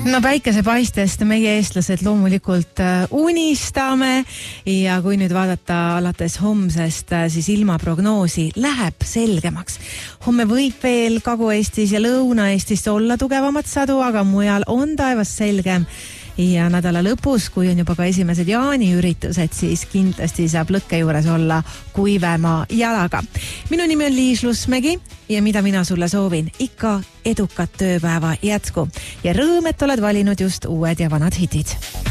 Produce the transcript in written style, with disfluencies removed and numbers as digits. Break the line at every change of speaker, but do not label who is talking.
No päikesepaistest meie eestlased loomulikult unistame ja kui nüüd vaadata alates homsest, siis ilmaprognoosi läheb selgemaks. Homme võib veel Kagu-Eestis ja Lõuna-Eestis olla tugevamat sadu, aga mujal on taevas selgem. Ja nädala lõpus, kui on juba ka esimesed jaaniüritused, siis kindlasti saab lõkke juures olla kuivema jalaga. Minu nimi on Liis Lusmägi ja mida mina sulle soovin? Ikka edukat tööpäeva jätku ja rõõm, et oled valinud just uued ja vanad hitid.